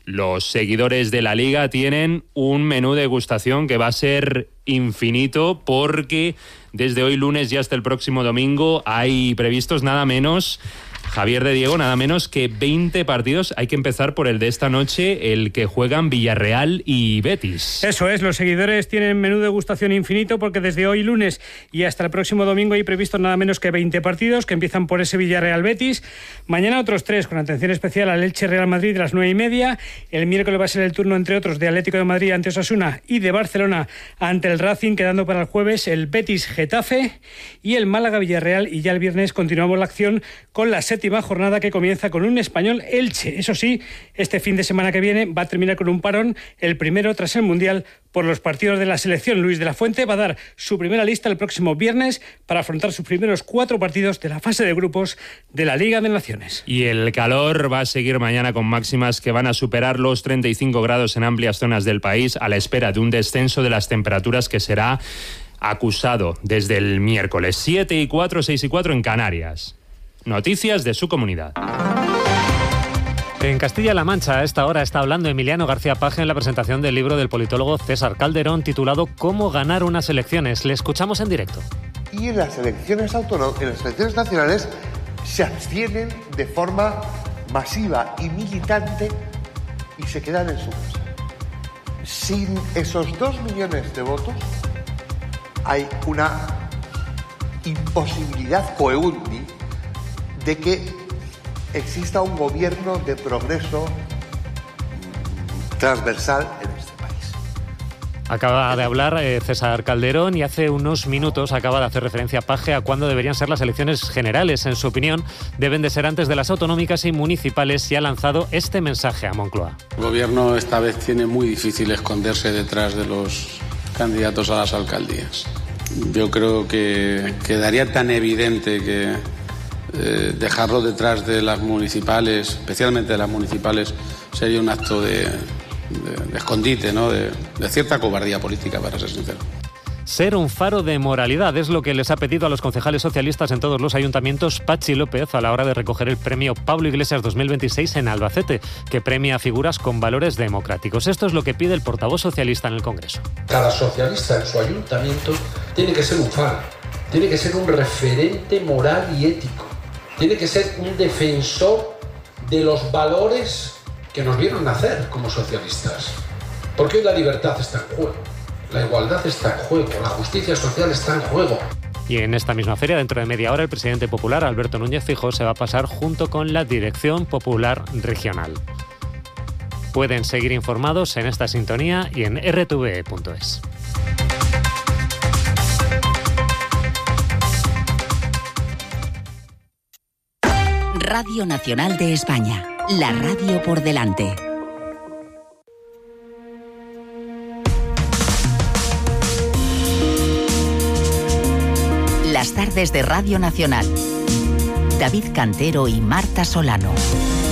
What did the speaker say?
Los seguidores de la Liga tienen un menú de degustación que va a ser infinito, porque desde hoy lunes y hasta el próximo domingo hay previstos nada menos, Javier de Diego, nada menos que 20 partidos. Hay que empezar por el de esta noche, el que juegan Villarreal y Betis. Eso es, los seguidores tienen menú de degustación infinito, porque desde hoy lunes y hasta el próximo domingo hay previstos nada menos que 20 partidos, que empiezan por ese Villarreal Betis. Mañana otros 3, con atención especial al Elche Real Madrid a las 9:30. El miércoles va a ser el turno, entre otros, de Atlético de Madrid ante Osasuna y de Barcelona ante el Racing, quedando para el jueves el Betis Getafe y el Málaga Villarreal. Y ya el viernes continuamos la acción con la 7ª jornada, que comienza con un Español Elche. Eso sí, este fin de semana que viene va a terminar con un parón, el primero tras el Mundial, por los partidos de la selección. Luis de la Fuente va a dar su primera lista el próximo viernes para afrontar sus primeros 4 partidos de la fase de grupos de la Liga de Naciones. Y el calor va a seguir mañana, con máximas que van a superar los 35 grados en amplias zonas del país, a la espera de un descenso de las temperaturas que será acusado desde el miércoles. 7:04, 6:04 en Canarias. Noticias de su comunidad. En Castilla-La Mancha, a esta hora, está hablando Emiliano García Paje en la presentación del libro del politólogo César Calderón, titulado ¿Cómo ganar unas elecciones? Le escuchamos en directo. Y en las elecciones nacionales se abstienen de forma masiva y militante y se quedan en su casa. Sin esos 2 millones de votos hay una imposibilidad coeunni de que exista un gobierno de progreso transversal en este país. Acaba de hablar César Calderón, y hace unos minutos acaba de hacer referencia a Paje a cuándo deberían ser las elecciones generales. En su opinión, deben de ser antes de las autonómicas y municipales, y ha lanzado este mensaje a Moncloa. El gobierno esta vez tiene muy difícil esconderse detrás de los candidatos a las alcaldías. Yo creo que quedaría tan evidente que dejarlo detrás de las municipales, especialmente de las municipales, sería un acto de escondite, ¿no? De cierta cobardía política, para ser sincero. Ser un faro de moralidad es lo que les ha pedido a los concejales socialistas en todos los ayuntamientos Pachi López a la hora de recoger el premio Pablo Iglesias 2026 en Albacete, que premia a figuras con valores democráticos. Esto es lo que pide el portavoz socialista en el Congreso. Cada socialista en su ayuntamiento tiene que ser un faro, tiene que ser un referente moral y ético, tiene que ser un defensor de los valores que nos vieron nacer como socialistas. Porque hoy la libertad está en juego, la igualdad está en juego, la justicia social está en juego. Y en esta misma feria, dentro de media hora, el presidente popular, Alberto Núñez Feijóo, se va a pasar junto con la Dirección Popular Regional. Pueden seguir informados en esta sintonía y en rtve.es. Radio Nacional de España, la radio por delante. Las tardes de Radio Nacional. David Cantero y Marta Solano.